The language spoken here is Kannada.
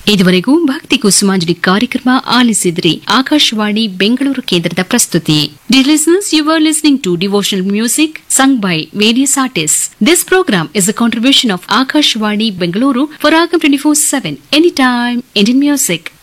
ಇದುವರೆಗೂ ಭಕ್ತಿ ಕುಸುಮಾಂಜಲಿ ಕಾರ್ಯಕ್ರಮ ಆಲಿಸಿದ್ರಿ. ಆಕಾಶವಾಣಿ ಬೆಂಗಳೂರು ಕೇಂದ್ರದ ಪ್ರಸ್ತುತಿ. Dear listeners, you were listening to devotional music sung by various artists. This program is a contribution of Akashvani Bengaluru for Ragam 24/7 Anytime Indian Music.